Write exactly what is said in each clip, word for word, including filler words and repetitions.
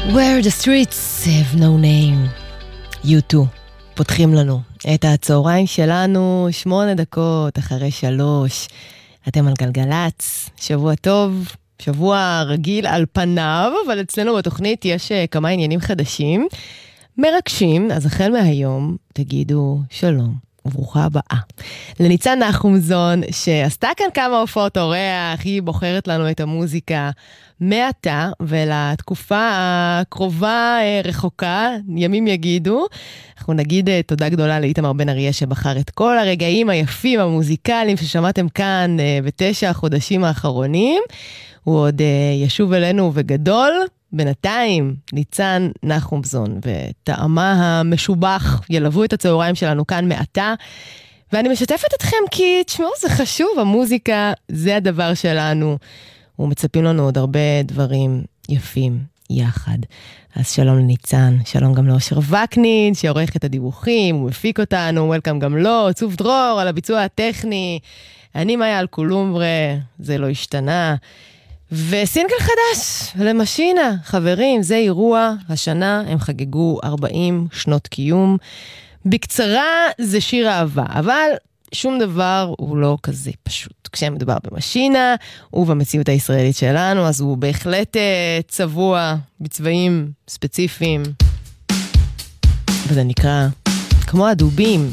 Where the streets have no name. You too. פותחים לנו את הצהריים שלנו, שמונה דקות אחרי שלוש. אתם על גלגלץ, שבוע טוב, שבוע רגיל על פניו, אבל אצלנו בתוכנית יש כמה עניינים חדשים, מרגשים, אז החל מהיום תגידו שלום. וברוכה הבאה. לניצן נחומזון, שעשתה כאן כמה הופעות אורח, היא בוחרת לנו את המוזיקה מעתה, ולתקופה הקרובה רחוקה, ימים יגידו, אנחנו נגיד תודה גדולה לאיתמר בן אריה, שבחר את כל הרגעים היפים המוזיקליים ששמעתם כאן בתשע החודשים האחרונים, הוא עוד ישוב אלינו וגדול, בינתיים ניצן נחומזון וטעמה המשובח ילוו את הצהריים שלנו כאן מעתה, ואני משתפת אתכם כי תשמעו, זה חשוב, המוזיקה זה הדבר שלנו, ומצפים לנו עוד הרבה דברים יפים יחד. אז שלום לניצן, שלום גם לאושר וקנין שעורך את הדיווחים, הוא מפיק אותנו, וולקאם גם לו, צוף דרור על הביצוע הטכני, אני מאיה על קולומברה, זה לא השתנה, וסינגל חדש למשינה, חברים, זה אירוע, השנה הם חגגו ארבעים שנות קיום, בקצרה זה שיר אהבה, אבל שום דבר הוא לא כזה פשוט. כשמדובר במשינה ובמציאות הישראלית שלנו, אז הוא בהחלט צבוע בצבעים ספציפיים, וזה נקרא כמו הדובים.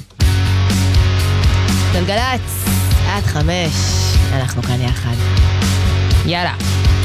גלגלץ, עד חמש, אנחנו כאן יחד. יאללה.